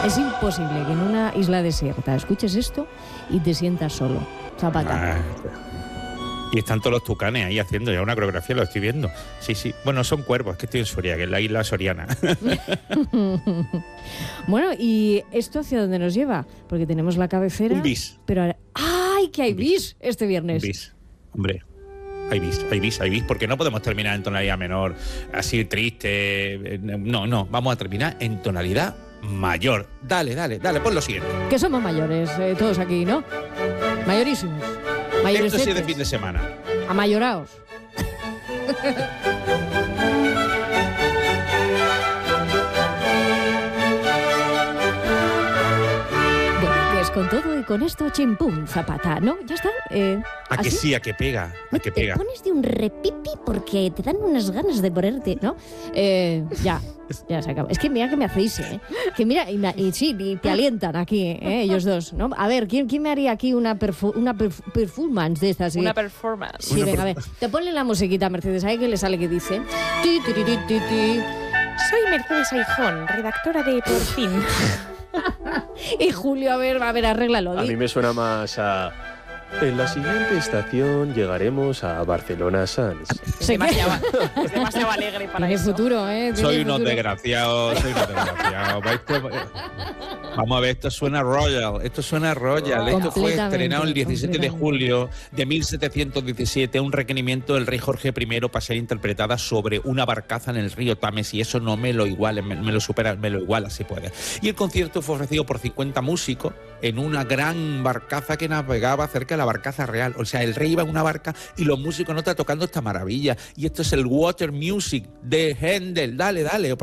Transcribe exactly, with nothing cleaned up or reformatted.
Es imposible que en una isla desierta escuches esto y te sientas solo. Zapata. Ah, y están todos los tucanes ahí haciendo ya una coreografía, lo estoy viendo. Sí, sí. Bueno, son cuervos, que estoy en Soria, que es la isla soriana. Bueno, ¿y esto hacia dónde nos lleva? Porque tenemos la cabecera... Un bis. Pero ahora... ¡Ay, que hay bis este viernes! Un bis, hombre. Hay bis, hay bis, hay bis, porque no podemos terminar en tonalidad menor, así triste. No, no, vamos a terminar en tonalidad mayor. Dale, dale, dale, pon lo siguiente. Que somos mayores, eh, todos aquí, ¿no? Mayorísimos. Mayores. Esto sí es de fin de semana. Amayoraos. Pues con todo y con esto, chimpum, Zapata, ¿no? Ya está. Eh, A que ¿así? sí, a que pega, a que Te pega. pones de un repipi porque te dan unas ganas de ponerte, ¿no? Eh, ya, ya se acaba. Es que mira que me hacéis, ¿eh? Que mira, y, y sí, y te alientan aquí, ¿eh? Ellos dos, ¿no? A ver, ¿quién, quién me haría aquí una, perfu una perf performance de estas? ¿Sí? Una performance. Sí, Una venga, a ver. Te ponle la musiquita, Mercedes, ahí que le sale que dice. Ti, ti, ti, ti, ti, ti. Soy Mercedes Aijón, redactora de Por Fin. Y Julio, a ver, a ver, arréglalo. A mí me suena más a... En la siguiente estación llegaremos a Barcelona Sans. Es demasiado, es demasiado alegre para Tiene eso. futuro, ¿eh? Tiene Soy unos futuro. desgraciados, soy unos desgraciados. Esto- Vamos a ver, esto suena Royal, esto suena Royal. Esto fue Completamente, estrenado el diecisiete de completamente. julio de mil setecientos diecisiete, un requerimiento del rey Jorge primero para ser interpretada sobre una barcaza en el río Tames, y eso no me lo iguala, me, me lo supera, me lo iguala si puede. Y el concierto fue ofrecido por cincuenta músicos en una gran barcaza que navegaba cerca de la barcaza real. O sea, el rey iba en una barca y los músicos no están tocando esta maravilla. Y esto es el Water Music de Händel. Dale, dale.